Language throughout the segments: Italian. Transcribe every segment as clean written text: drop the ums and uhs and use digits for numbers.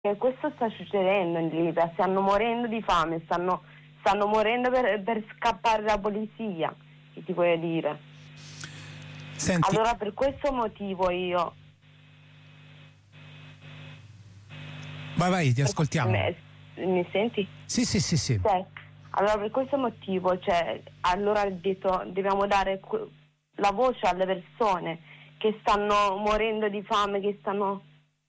E questo sta succedendo in Libia, stanno morendo di fame, stanno morendo per scappare dalla polizia, che ti voglio dire. Senti. Allora per questo motivo io... Vai, ti ascoltiamo. Mi senti? Sì. Allora per questo motivo, allora ho detto, dobbiamo dare la voce alle persone che stanno morendo di fame, che stanno...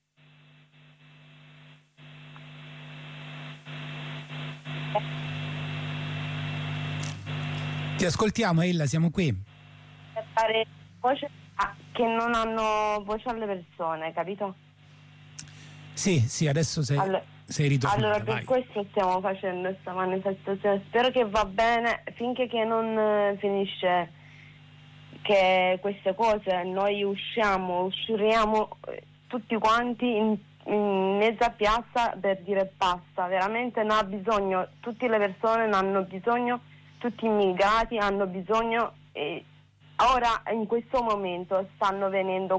Ti ascoltiamo, Ella, siamo qui. Per dare voce che non hanno voce alle persone, capito? Sì, adesso sei ritornata. Allora per questo stiamo facendo questa manifestazione. Spero che va bene finché che non finisce che queste cose noi usciremo tutti quanti in mezza piazza per dire basta. Veramente ne ha bisogno, tutte le persone ne hanno bisogno, tutti gli immigrati hanno bisogno, e ora in questo momento stanno venendo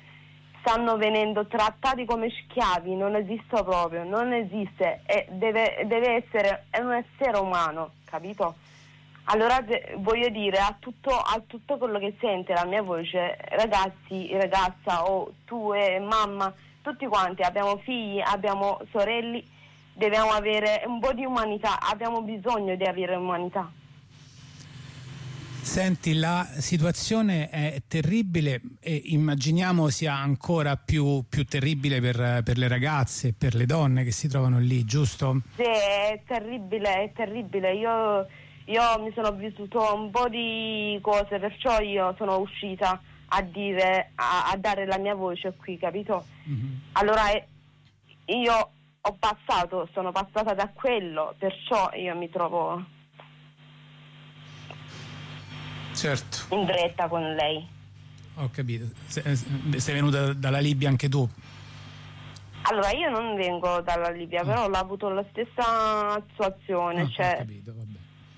trattati come schiavi. Non esiste proprio, non esiste, deve essere un essere umano, capito? Allora voglio dire a tutto quello che sente la mia voce, ragazzi, ragazza, o tu e mamma, tutti quanti abbiamo figli, abbiamo sorelli, dobbiamo avere un po' di umanità, abbiamo bisogno di avere umanità. Senti, la situazione è terribile e immaginiamo sia ancora più terribile per le ragazze, per le donne che si trovano lì, giusto? Sì, è terribile. Io mi sono vissuto un po' di cose, perciò io sono uscita a dare la mia voce qui, capito? Mm-hmm. Allora io sono passata da quello, perciò io mi trovo in diretta con lei. Ho capito. Sei venuta dalla Libia anche tu? Allora io non vengo dalla Libia, però ho avuto la stessa situazione. Ho capito, vabbè.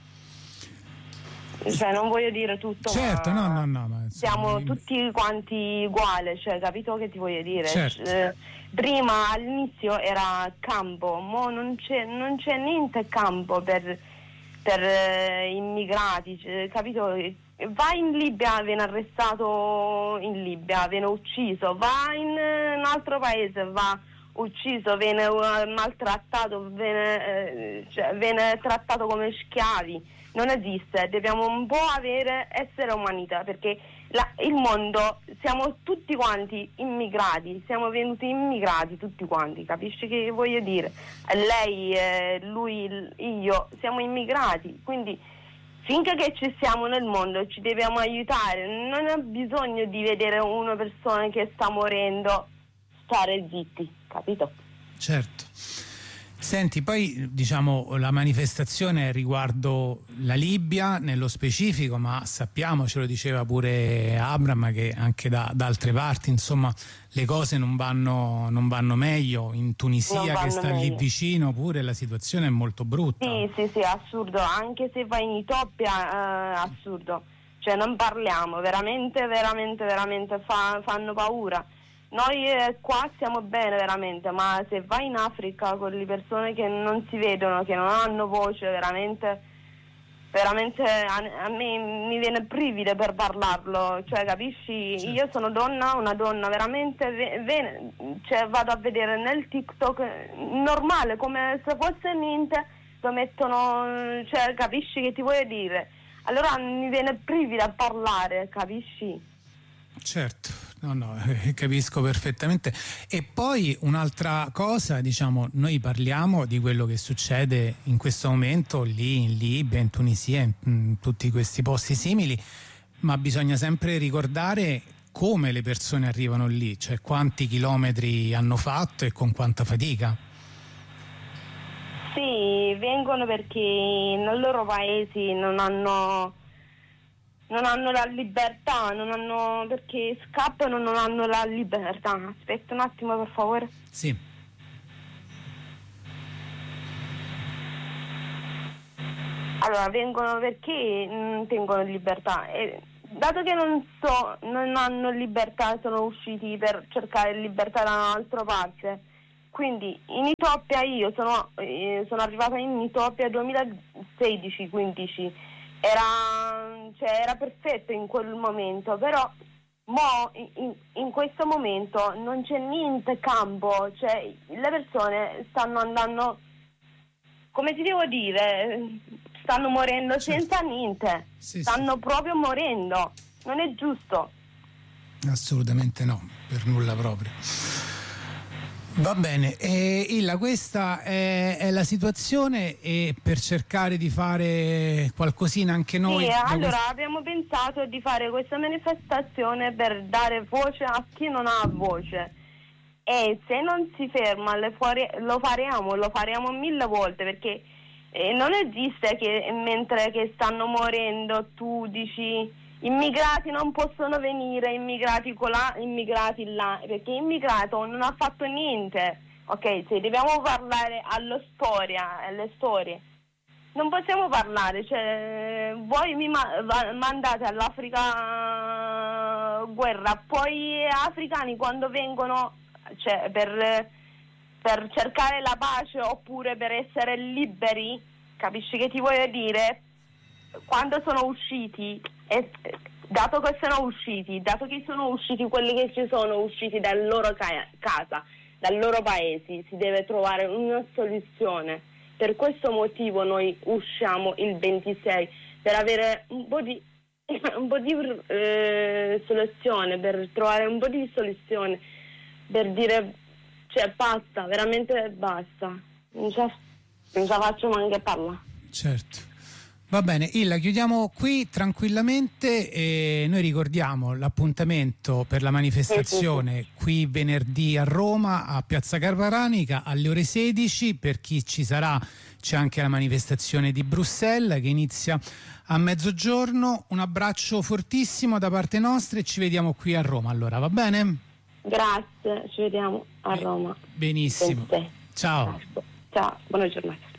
Non voglio dire tutto, certo, ma no, siamo tutti quanti uguali, capito che ti voglio dire? Certo. Prima all'inizio era campo, mo non c'è niente campo per immigrati, capito? Vai in Libia, viene arrestato in Libia, viene ucciso, va in un altro paese, va ucciso, viene maltrattato, viene trattato come schiavi. Non esiste, dobbiamo un po' essere umanità, perché il mondo, siamo tutti quanti immigrati, siamo venuti immigrati tutti quanti, capisci che voglio dire? Lei, lui, io, siamo immigrati, quindi finché che ci siamo nel mondo ci dobbiamo aiutare, non ha bisogno di vedere una persona che sta morendo stare zitti, capito? Certo. Senti, poi diciamo la manifestazione riguardo la Libia nello specifico, ma sappiamo, ce lo diceva pure Abram, che anche da altre parti insomma le cose non vanno meglio. In Tunisia, che sta lì vicino, pure la situazione è molto brutta. Sì, assurdo, anche se vai in Etiopia assurdo, non parliamo, veramente fanno paura. Noi qua stiamo bene veramente, ma se vai in Africa con le persone che non si vedono, che non hanno voce, veramente a me mi viene brivide per parlarlo, capisci? Certo. Io sono una donna veramente, vado a vedere nel TikTok normale, come se fosse niente, lo mettono, capisci che ti voglio dire? Allora mi viene brivide a parlare, capisci? Certo. No, capisco perfettamente. E poi un'altra cosa, diciamo, noi parliamo di quello che succede in questo momento lì in Libia, in Tunisia, in tutti questi posti simili, ma bisogna sempre ricordare come le persone arrivano lì, cioè quanti chilometri hanno fatto e con quanta fatica. Sì, vengono perché nei loro paesi non hanno la libertà, perché scappano, non hanno la libertà. Aspetta un attimo, per favore. Sì. Allora, vengono perché non tengono libertà. E dato che non hanno libertà, sono usciti per cercare libertà da un'altra parte. quindi in Etiopia io sono arrivata in Etiopia 2016-15, era perfetto in quel momento, però in questo momento non c'è niente campo, cioè le persone stanno andando, come ti devo dire, stanno morendo senza niente, stanno proprio morendo, non è giusto. Assolutamente no, per nulla proprio. Va bene, Illa, questa è la situazione, e per cercare di fare qualcosina anche noi... Sì, allora abbiamo pensato di fare questa manifestazione per dare voce a chi non ha voce, e se non si ferma lo faremo 1000 volte, perché non esiste che mentre che stanno morendo tu dici immigrati non possono venire, immigrati là, immigrati là, perché immigrato non ha fatto niente. Ok, se dobbiamo parlare alle storie, non possiamo parlare, cioè voi mi mandate all'Africa guerra, poi gli africani quando vengono, cioè per cercare la pace oppure per essere liberi, capisci che ti voglio dire? Quando sono usciti, dato che sono usciti quelli che ci sono usciti dal loro casa, dal loro paese, si deve trovare una soluzione. Per questo motivo noi usciamo il 26, per avere un po' di soluzione, per trovare un po' di soluzione, per dire, cioè basta, veramente basta, non ce la faccio neanche parlare. Certo. Va bene, Illa, chiudiamo qui tranquillamente, e noi ricordiamo l'appuntamento per la manifestazione qui venerdì a Roma, a Piazza Carvaranica, alle ore 16. Per chi ci sarà c'è anche la manifestazione di Bruxelles che inizia a mezzogiorno. Un abbraccio fortissimo da parte nostra e ci vediamo qui a Roma, allora, va bene? Grazie, ci vediamo a Roma. Benissimo. Ciao. Ciao, buona giornata.